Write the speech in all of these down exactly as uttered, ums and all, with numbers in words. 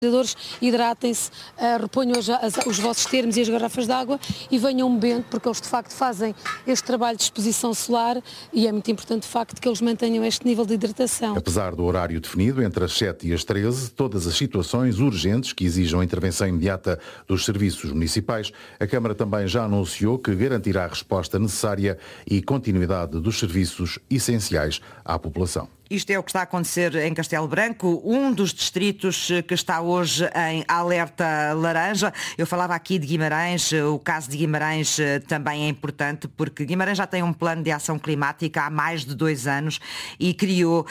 Trabalhadores, hidratem-se, uh, reponham as, as, os vossos termos e as garrafas de água e venham bebendo, porque eles de facto fazem este trabalho de exposição solar e é muito importante de facto que eles mantenham este nível de hidratação. Apesar do horário definido entre as sete e as treze, todas as situações urgentes que exijam a intervenção imediata dos serviços municipais, a Câmara também já anunciou que garantirá a resposta necessária e continuidade dos serviços essenciais à população. Isto é o que está a acontecer em Castelo Branco, um dos distritos que está hoje em alerta laranja. Eu falava aqui de Guimarães, o caso de Guimarães também é importante porque Guimarães já tem um plano de ação climática há mais de dois anos e criou,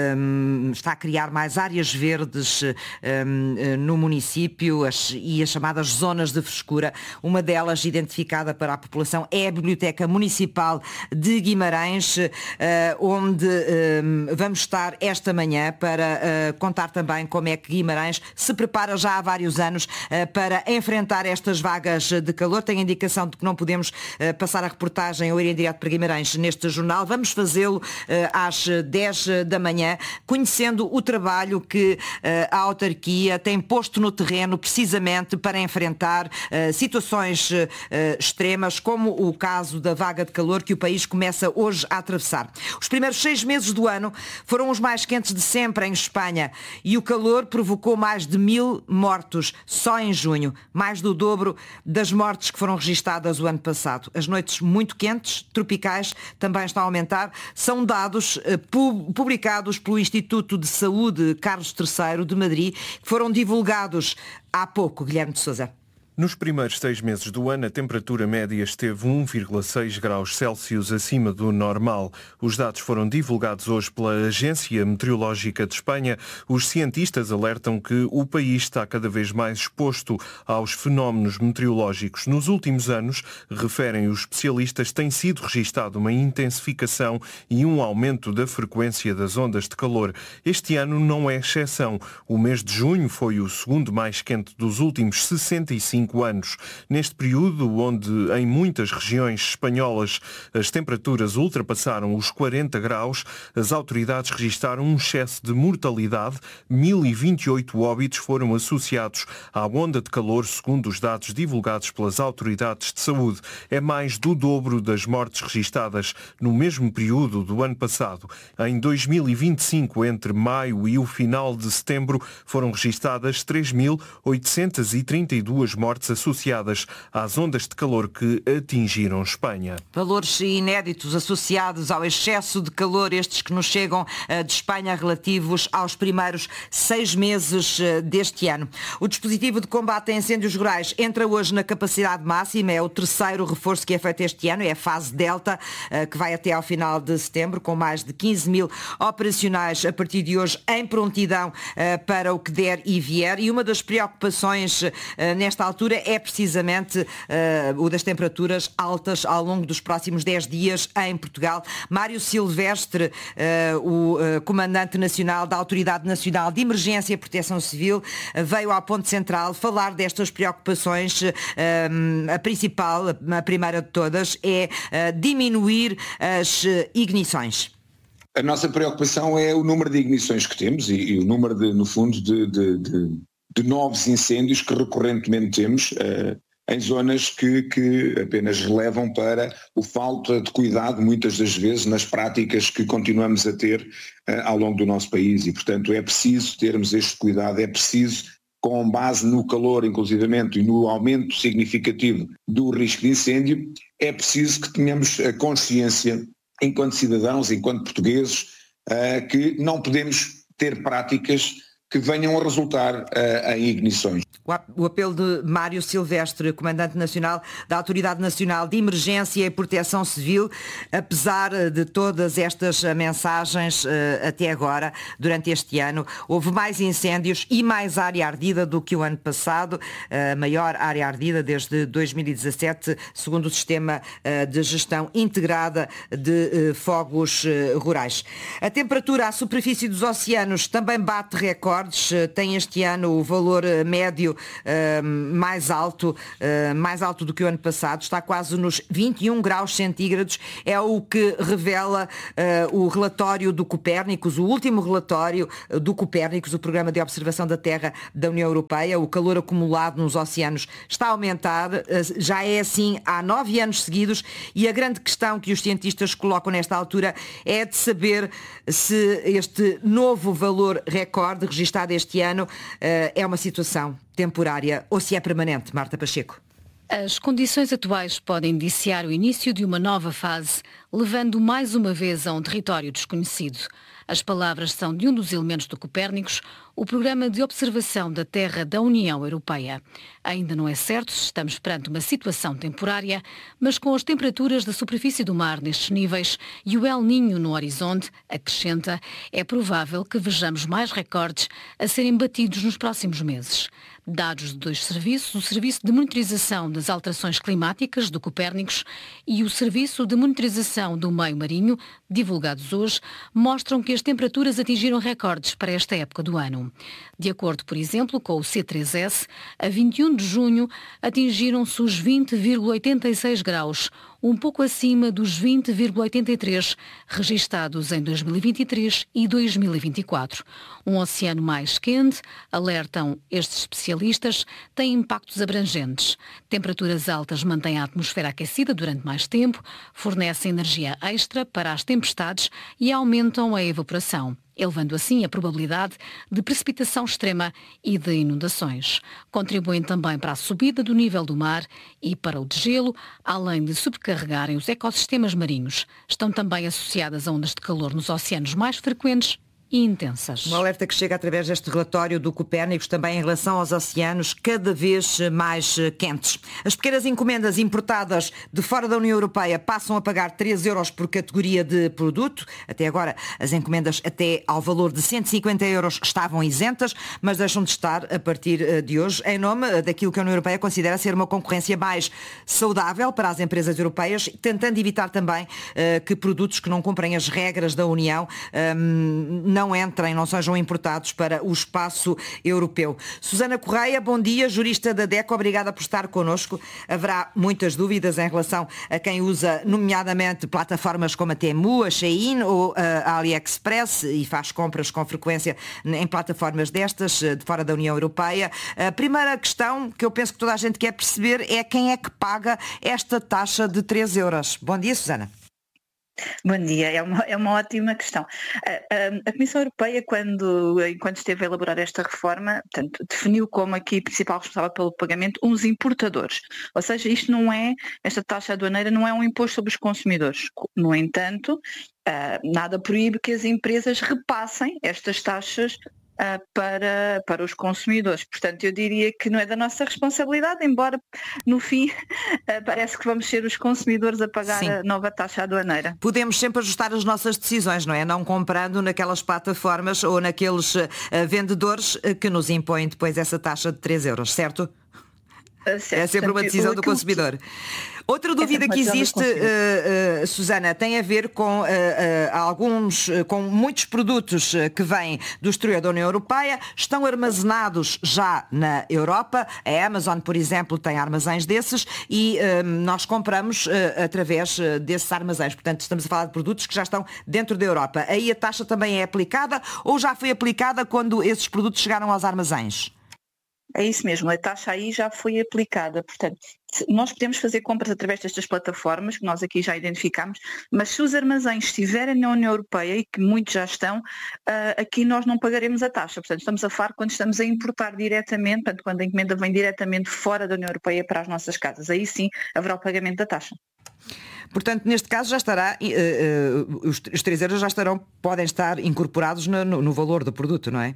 um, está a criar mais áreas verdes um, no município as, e as chamadas zonas de frescura. Uma delas identificada para a população é a Biblioteca Municipal de Guimarães, uh, onde um, vamos Vamos estar esta manhã para uh, contar também como é que Guimarães se prepara já há vários anos uh, para enfrentar estas vagas de calor. Tenho a indicação de que não podemos uh, passar a reportagem ou ir em direto para Guimarães neste jornal. Vamos fazê-lo uh, às dez da manhã, conhecendo o trabalho que uh, a autarquia tem posto no terreno precisamente para enfrentar uh, situações uh, extremas, como o caso da vaga de calor que o país começa hoje a atravessar. Os primeiros seis meses do ano foram os mais quentes de sempre em Espanha e o calor provocou mais de mil mortos só em junho, mais do dobro das mortes que foram registadas o ano passado. As noites muito quentes, tropicais, também estão a aumentar. São dados eh, publicados pelo Instituto de Saúde Carlos terceiro de Madrid, que foram divulgados há pouco. Guilherme de Sousa. Nos primeiros seis meses do ano, a temperatura média esteve um vírgula seis graus Celsius acima do normal. Os dados foram divulgados hoje pela Agência Meteorológica de Espanha. Os cientistas alertam que o país está cada vez mais exposto aos fenómenos meteorológicos. Nos últimos anos, referem os especialistas, tem sido registado uma intensificação e um aumento da frequência das ondas de calor. Este ano não é exceção. O mês de junho foi o segundo mais quente dos últimos sessenta e cinco anos. Neste período, onde em muitas regiões espanholas as temperaturas ultrapassaram os quarenta graus, as autoridades registaram um excesso de mortalidade. mil e vinte e oito óbitos foram associados à onda de calor, segundo os dados divulgados pelas autoridades de saúde. É mais do dobro das mortes registadas no mesmo período do ano passado. Em dois mil e vinte e cinco, entre maio e o final de setembro, foram registadas três mil oitocentas e trinta e duas mortes associadas às ondas de calor que atingiram Espanha. Valores inéditos associados ao excesso de calor, estes que nos chegam de Espanha relativos aos primeiros seis meses deste ano. O dispositivo de combate a incêndios rurais entra hoje na capacidade máxima, é o terceiro reforço que é feito este ano, é a fase Delta, que vai até ao final de setembro, com mais de quinze mil operacionais a partir de hoje em prontidão para o que der e vier. E uma das preocupações nesta altura é precisamente uh, o das temperaturas altas ao longo dos próximos dez dias em Portugal. Mário Silvestre, uh, o uh, comandante nacional da Autoridade Nacional de Emergência e Proteção Civil, uh, veio ao Ponto Central falar destas preocupações. Uh, a principal, a primeira de todas, é uh, diminuir as uh, ignições. A nossa preocupação é o número de ignições que temos e, e o número, de, no fundo, de, de, de de novos incêndios que recorrentemente temos uh, em zonas que, que apenas levam para o falta de cuidado, muitas das vezes, nas práticas que continuamos a ter uh, ao longo do nosso país e, portanto, é preciso termos este cuidado, é preciso, com base no calor, inclusivamente, e no aumento significativo do risco de incêndio, é preciso que tenhamos a consciência, enquanto cidadãos, enquanto portugueses, uh, que não podemos ter práticas que venham a resultar uh, em ignições. O apelo de Mário Silvestre, comandante nacional da Autoridade Nacional de Emergência e Proteção Civil. Apesar de todas estas mensagens uh, até agora, durante este ano, houve mais incêndios e mais área ardida do que o ano passado, a uh, maior área ardida desde dois mil e dezassete, segundo o Sistema uh, de Gestão Integrada de uh, Fogos uh, Rurais. A temperatura à superfície dos oceanos também bate recorde. recordes, tem este ano o valor médio uh, mais alto, uh, mais alto do que o ano passado, está quase nos vinte e um graus centígrados, é o que revela uh, o relatório do Copérnicos, o último relatório do Copérnicos, o Programa de Observação da Terra da União Europeia. O calor acumulado nos oceanos está a aumentar, uh, já é assim há nove anos seguidos, e a grande questão que os cientistas colocam nesta altura é de saber se este novo valor recorde registado este ano uh, é uma situação temporária ou se é permanente. Marta Pacheco. As condições atuais podem indiciar o início de uma nova fase, levando mais uma vez a um território desconhecido. As palavras são de um dos elementos do Copérnicos, o Programa de Observação da Terra da União Europeia. Ainda não é certo se estamos perante uma situação temporária, mas com as temperaturas da superfície do mar nestes níveis e o El Niño no horizonte, acrescenta, é provável que vejamos mais recordes a serem batidos nos próximos meses. Dados de dois serviços, o Serviço de Monitorização das Alterações Climáticas do Copérnicos e o Serviço de Monitorização do Meio Marinho, divulgados hoje, mostram que as temperaturas atingiram recordes para esta época do ano. De acordo, por exemplo, com o C três S, a vinte e um de junho atingiram-se os vinte vírgula oitenta e seis graus, um pouco acima dos vinte vírgula oitenta e três registados em dois mil e vinte e três e dois mil e vinte e quatro. Um oceano mais quente, alertam estes especialistas, tem impactos abrangentes. Temperaturas altas mantêm a atmosfera aquecida durante mais tempo, fornecem energia extra para as tempestades e aumentam a evaporação, elevando assim a probabilidade de precipitação extrema e de inundações. Contribuem também para a subida do nível do mar e para o degelo, além de sobrecarregarem os ecossistemas marinhos. Estão também associadas a ondas de calor nos oceanos mais frequentes e intensas. Um alerta que chega através deste relatório do Copérnicos também em relação aos oceanos cada vez mais quentes. As pequenas encomendas importadas de fora da União Europeia passam a pagar três euros por categoria de produto. Até agora as encomendas até ao valor de cento e cinquenta euros estavam isentas, mas deixam de estar a partir de hoje, em nome daquilo que a União Europeia considera ser uma concorrência mais saudável para as empresas europeias, tentando evitar também uh, que produtos que não cumprem as regras da União um, não entrem, não sejam importados para o espaço europeu. Susana Correia, bom dia, jurista da DECO, obrigada por estar connosco. Haverá muitas dúvidas em relação a quem usa, nomeadamente, plataformas como a Temu, a Shein ou a AliExpress e faz compras com frequência em plataformas destas, de fora da União Europeia. A primeira questão que eu penso que toda a gente quer perceber é quem é que paga esta taxa de três euros. Bom dia, Susana. Bom dia, é uma, é uma ótima questão. A, a, a Comissão Europeia, quando, enquanto esteve a elaborar esta reforma, portanto, definiu como aqui principal responsável pelo pagamento uns importadores. Ou seja, isto não é, esta taxa aduaneira não é um imposto sobre os consumidores. No entanto, uh, nada proíbe que as empresas repassem estas taxas Uh, para, para os consumidores. Portanto, eu diria que não é da nossa responsabilidade, embora no fim uh, parece que vamos ser os consumidores a pagar Sim. a nova taxa aduaneira. Podemos sempre ajustar as nossas decisões, não é? Não comprando naquelas plataformas ou naqueles uh, vendedores uh, que nos impõem depois essa taxa de três euros, certo? Uh, certo. É sempre uma decisão do consumidor. Outra dúvida que existe, uh, uh, Susana, tem a ver com uh, uh, alguns, uh, com muitos produtos uh, que vêm do exterior da União Europeia, estão armazenados já na Europa. A Amazon, por exemplo, tem armazéns desses e uh, nós compramos uh, através uh, desses armazéns. Portanto, estamos a falar de produtos que já estão dentro da Europa. Aí a taxa também é aplicada ou já foi aplicada quando esses produtos chegaram aos armazéns? É isso mesmo, a taxa aí já foi aplicada. Portanto, nós podemos fazer compras através destas plataformas, que nós aqui já identificamos, mas se os armazéns estiverem na União Europeia, e que muitos já estão, aqui nós não pagaremos a taxa. Portanto, estamos a falar quando estamos a importar diretamente, portanto, quando a encomenda vem diretamente fora da União Europeia para as nossas casas. Aí sim haverá o pagamento da taxa. Portanto, neste caso já estará, uh, uh, os, os três euros já estarão, podem estar incorporados no, no, no valor do produto, não é?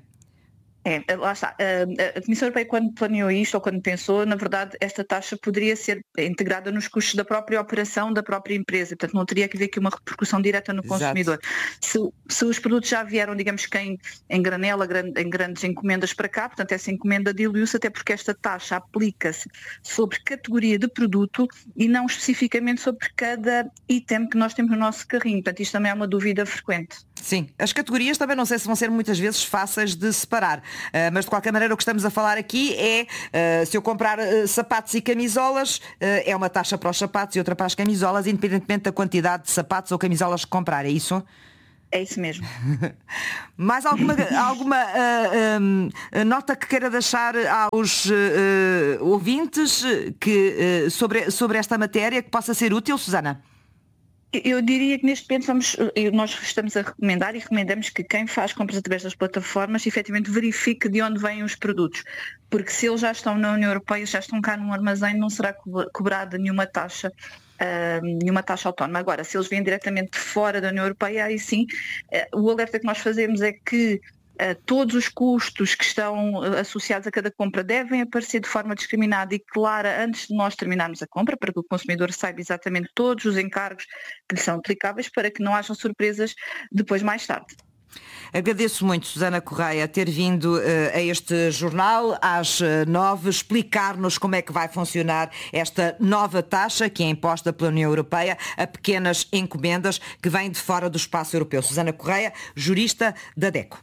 É, lá está. A Comissão Europeia, quando planeou isto ou quando pensou, na verdade, esta taxa poderia ser integrada nos custos da própria operação da própria empresa. Portanto, não teria que haver aqui uma repercussão direta no consumidor. Se, se os produtos já vieram, digamos que em, em granela, em grandes encomendas para cá, portanto, essa encomenda diluiu-se, até porque esta taxa aplica-se sobre categoria de produto e não especificamente sobre cada item que nós temos no nosso carrinho. Portanto, isto também é uma dúvida frequente. Sim, as categorias também não sei se vão ser muitas vezes fáceis de separar, uh, mas de qualquer maneira o que estamos a falar aqui é, uh, se eu comprar uh, sapatos e camisolas, uh, é uma taxa para os sapatos e outra para as camisolas, independentemente da quantidade de sapatos ou camisolas que comprar, é isso? É isso mesmo. Mais alguma, alguma uh, um, nota que queira deixar aos uh, ouvintes que, uh, sobre, sobre esta matéria que possa ser útil, Susana? Eu diria que neste momento vamos, nós estamos a recomendar e recomendamos que quem faz compras através das plataformas efetivamente verifique de onde vêm os produtos, porque se eles já estão na União Europeia, já estão cá num armazém, não será cobrada nenhuma taxa, uh, nenhuma taxa autónoma. Agora, se eles vêm diretamente de fora da União Europeia, aí sim, uh, o alerta que nós fazemos é que Uh, todos os custos que estão uh, associados a cada compra devem aparecer de forma discriminada e clara antes de nós terminarmos a compra, para que o consumidor saiba exatamente todos os encargos que lhe são aplicáveis, para que não hajam surpresas depois mais tarde. Agradeço muito, Susana Correia, ter vindo uh, a este jornal às uh, nove, explicar-nos como é que vai funcionar esta nova taxa que é imposta pela União Europeia a pequenas encomendas que vêm de fora do espaço europeu. Susana Correia, jurista da DECO.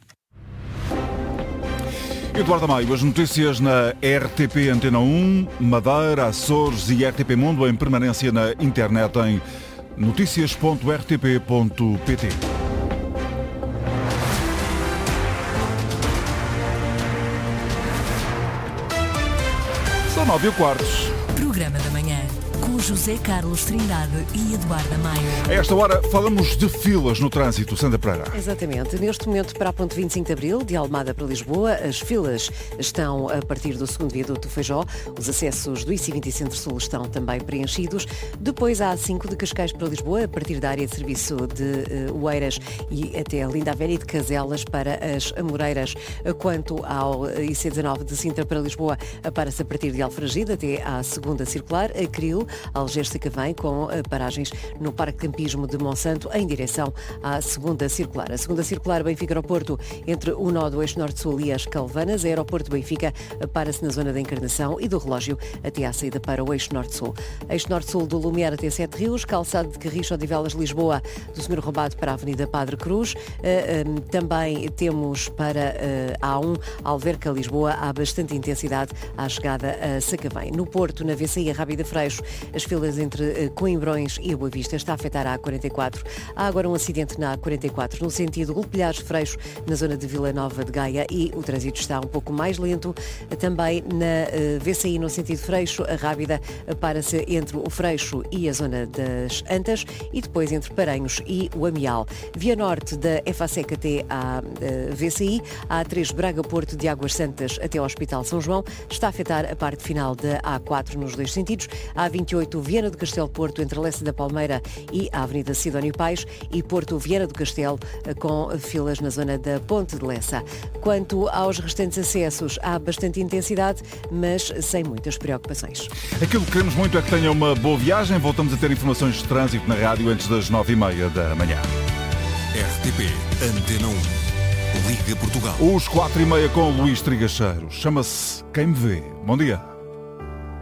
Eduardo Maio, as notícias na R T P Antena um, Madeira, Açores e R T P Mundo em permanência na internet em noticias ponto r t p ponto p t. São nove e quartos. Programa da manhã, com José Carlos Trindade e Eduardo Maio. A esta hora falamos de filas no trânsito. Sandra Pereira. Exatamente. Neste momento, para a ponte vinte e cinco de Abril, de Almada para Lisboa, as filas estão a partir do segundo viaduto do Feijó. Os acessos do I C vinte e Centro-Sul estão também preenchidos. Depois há a cinco de Cascais para Lisboa, a partir da área de serviço de uh, Oeiras e até a Linda a Velha, e de Caselas para as Amoreiras. Quanto ao I C dezanove de Sintra para Lisboa, para-se a partir de Alfragide até à segunda circular, a Cril, Algés Sacavém, com paragens no Parque Campismo de Monsanto em direção à segunda circular. A segunda circular Benfica Aeroporto, entre o nó do Eixo Norte-Sul e as Calvanas, Aeroporto Benfica para-se na zona da Encarnação e do Relógio até à saída para o Eixo Norte-Sul. Eixo Norte-Sul do Lumiar até Sete Rios, calçado de Carris Odivelas Lisboa, do Senhor Roubado para a Avenida Padre Cruz. Também temos para a A um Alverca Lisboa, há bastante intensidade à chegada a Sacavém. No Porto, na V C I a Rábida Freixo, as filas entre Coimbrões e a Boa Vista está a afetar a A quarenta e quatro. Há agora um acidente na A quarenta e quatro no sentido Golpilhares-Freixo, na zona de Vila Nova de Gaia, e o trânsito está um pouco mais lento. Também na V C I no sentido Freixo, a Rábida para-se entre o Freixo e a zona das Antas e depois entre Paranhos e o Amial. Via Norte da F A S E C até à V C I, a A três Braga-Porto de Águas Santas até ao Hospital São João está a afetar a parte final da A quatro nos dois sentidos. A A vinte e oito Viana do Castelo Porto entre Lessa da Palmeira e a Avenida Sidónio Pais, e Porto Viana do Castelo com filas na zona da Ponte de Lessa. Quanto aos restantes acessos, há bastante intensidade, mas sem muitas preocupações. Aquilo que queremos muito é que tenha uma boa viagem. Voltamos a ter informações de trânsito na rádio antes das nove e meia da manhã. R T P Antena um. Liga Portugal. Os quatro e meia com o Luís Trigacheiro. Chama-se Quem Me Vê. Bom dia.